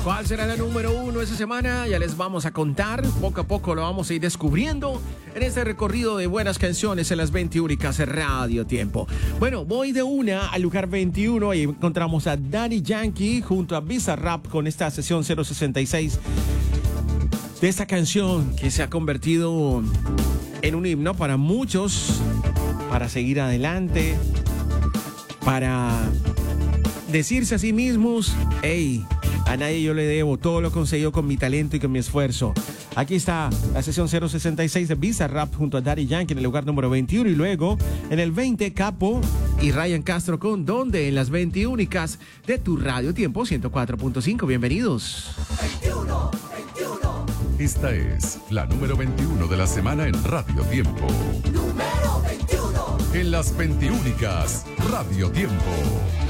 ¿Cuál será la número uno esta semana? Ya les vamos a contar. Poco a poco lo vamos a ir descubriendo en este recorrido de buenas canciones en las 20 únicas Radio Tiempo. Bueno, voy de una al lugar 21. Ahí encontramos a Daddy Yankee junto a Bizarrap con esta sesión 066 de esta canción que se ha convertido en un himno para muchos, para seguir adelante, para decirse a sí mismos: hey, a nadie yo le debo, todo lo he conseguido con mi talento y con mi esfuerzo. Aquí está la sesión 066 de Bizarrap junto a Daddy Yankee en el lugar número 21. Y luego en el 20, Capo y Ryan Castro con ¿Dónde? En las 20 únicas de tu Radio Tiempo 104.5. Bienvenidos. 21. Esta es la número 21 de la semana en Radio Tiempo. Número 21. En las 20 únicas Radio Tiempo.